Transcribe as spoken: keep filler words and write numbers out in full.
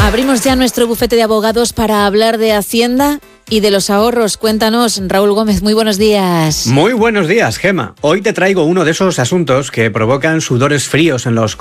Abrimos ya nuestro bufete de abogados para hablar de Hacienda y de los ahorros. Cuéntanos, Raúl Gómez, muy buenos días. Muy buenos días, Gema. Hoy te traigo uno de esos asuntos que provocan sudores fríos en los